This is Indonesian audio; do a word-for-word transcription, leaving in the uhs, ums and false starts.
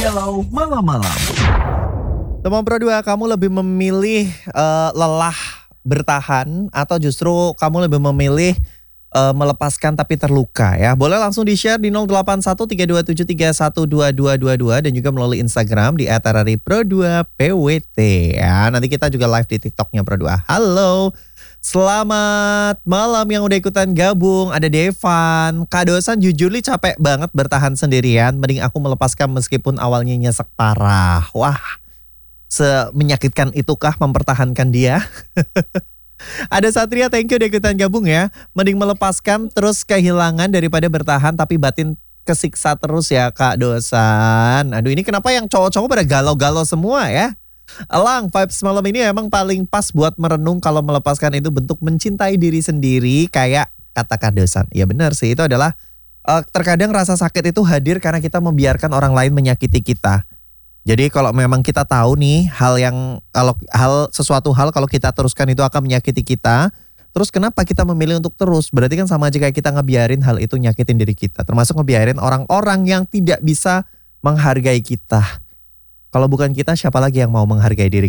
Galau Malam-Malam. Teman Pro dua, kamu lebih memilih uh, lelah bertahan atau justru kamu lebih memilih uh, melepaskan tapi terluka ya? Boleh langsung di-share di nol delapan satu tiga dua tujuh tiga satu dua dua dua dua dan juga melalui Instagram di et r r i pro dua p w t ya. Nanti kita juga live di TikToknya Pro dua. Halo. Selamat malam yang udah ikutan gabung. Ada Devan. Kak Dosan jujur li capek banget bertahan sendirian. Mending aku melepaskan meskipun awalnya nyesek parah. Wah, semenyakitkan itukah mempertahankan dia? Ada Satria, thank you udah ikutan gabung ya. Mending melepaskan terus kehilangan daripada bertahan tapi batin kesiksa terus ya Kak Dosan. Aduh, ini kenapa yang cowok-cowok pada galau-galau semua ya? Elang, vibes malam ini emang paling pas buat merenung kalau melepaskan itu bentuk mencintai diri sendiri kayak kata Kak Dosan. Ya benar sih, itu adalah uh, terkadang rasa sakit itu hadir karena kita membiarkan orang lain menyakiti kita. Jadi kalau memang kita tahu nih hal yang kalau hal sesuatu hal kalau kita teruskan itu akan menyakiti kita, terus kenapa kita memilih untuk terus? Berarti kan sama aja kayak kita ngebiarin hal itu nyakitin diri kita, termasuk ngebiarin orang-orang yang tidak bisa menghargai kita. Kalau bukan kita, siapa lagi yang mau menghargai diri